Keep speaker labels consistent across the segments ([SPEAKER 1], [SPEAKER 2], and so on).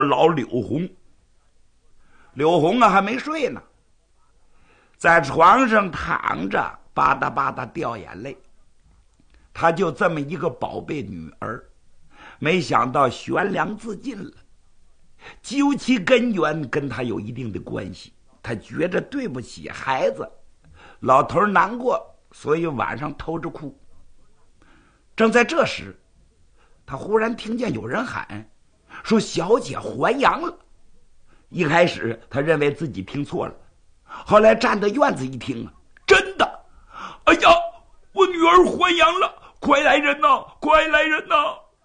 [SPEAKER 1] 老柳红。柳红啊还没睡呢，在床上躺着，吧嗒吧嗒掉眼泪。她就这么一个宝贝女儿，没想到悬梁自尽了。究其根源，跟她有一定的关系。她觉着对不起孩子，老头难过，所以晚上偷着哭。正在这时，他忽然听见有人喊说小姐还阳了。一开始他认为自己听错了，后来站在院子一听啊，真的！哎呀，我女儿还阳了，快来人呐，快来人呐！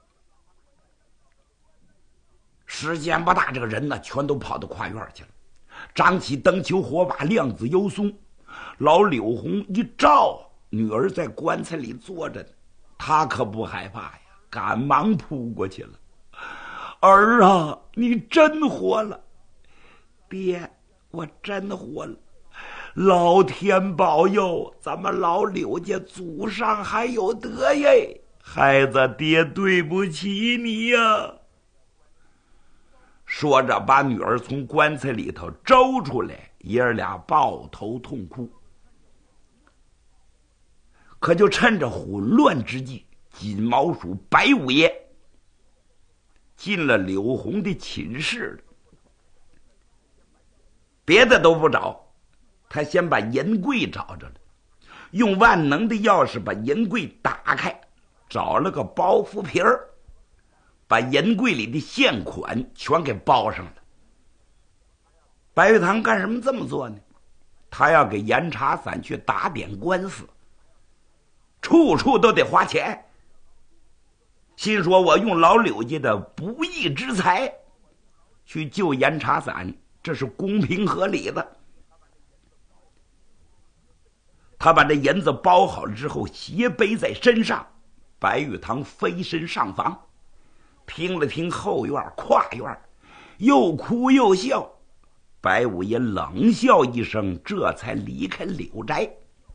[SPEAKER 1] 时间不大，这个人呢全都跑到跨院去了，张起灯球火把，亮子幽松。老柳红一照，女儿在棺材里坐着呢，他可不害怕呀，赶忙扑过去了。儿啊，你真活了！爹，我真活了！老天保佑，咱们老柳家祖上还有德耶！孩子，爹对不起你呀！说着，把女儿从棺材里头周出来，爷儿俩抱头痛哭。可就趁着混乱之际，金毛鼠白五爷进了柳红的寝室了。别的都不找，他先把银柜找着了，用万能的钥匙把银柜打开，找了个包袱皮儿，把银柜里的现款全给包上了。白玉堂干什么这么做呢？他要给严查散去打点官司，处处都得花钱。心说我用老柳家的不义之财去救严查散，这是公平合理的。他把这银子包好了之后，斜背在身上，白玉堂飞身上房，听了听后院跨院，又哭又笑。白五爷冷笑一声，这才离开柳宅。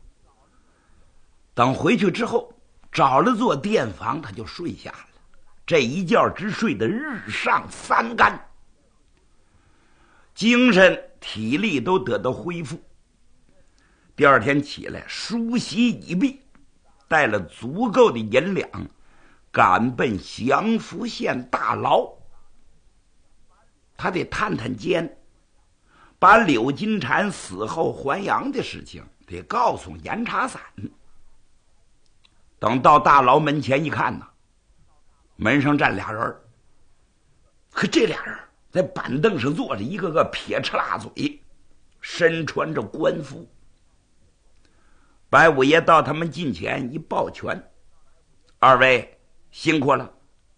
[SPEAKER 1] 等回去之后，找了座垫房，他就睡下了。这一觉直睡得日上三竿，精神体力都得到恢复。第二天起来，梳洗已毕，带了足够的银两，赶奔祥福县大牢。他得探探监，把柳金蝉死后还阳的事情得告诉严查散。等到大牢门前一看呢，门上站俩人，可这俩人在板凳上坐着，一个个撇着辣嘴，身穿着官服。白五爷到他们近前一抱拳，二位辛苦了。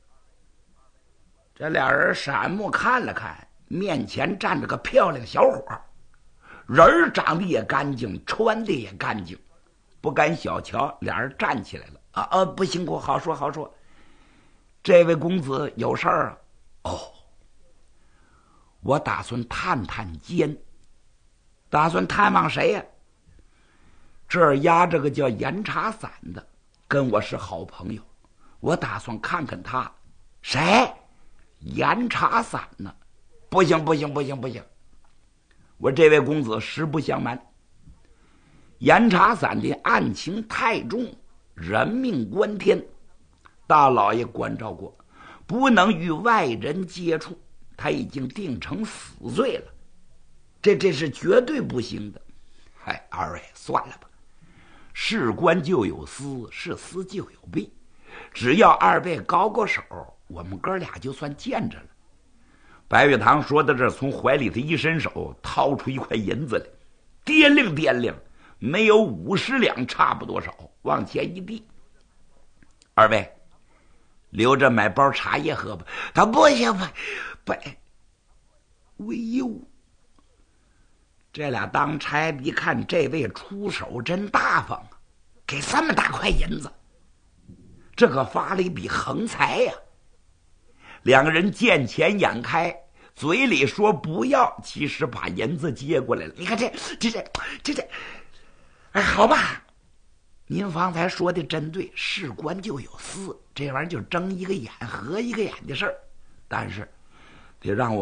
[SPEAKER 1] 这俩人闪目看了看，面前站着个漂亮小伙，人长得也干净，穿的也干净，不敢小瞧。俩人站起来了，不辛苦，好说好说。这位公子有事儿啊？哦，我打算探探监。打算探望谁呀？这儿压着个叫严查散的，跟我是好朋友，我打算看看他。谁？严查散呢？不行不行不行不行，我这位公子实不相瞒，严查散的案情太重，人命关天，大老爷关照过，不能与外人接触，他已经定成死罪了，这是绝对不行的。嗨，二位算了吧，是官就有私，是私就有弊，只要二位高过手，我们哥俩就算见着了。白玉堂说到这儿，从怀里头一伸手，掏出一块银子来，掂量掂量，没有50两差不多少，往前一递。二位留着买包茶叶喝吧。他不行不，哎呦，这俩当差的一看这位出手真大方啊，给这么大块银子，这可发了一笔横财呀。两个人见钱眼开，嘴里说不要，其实把银子接过来了。你看这，哎，好吧，您方才说的真对，是官就有私，这玩意儿就睁一个眼合一个眼的事儿。但是得让我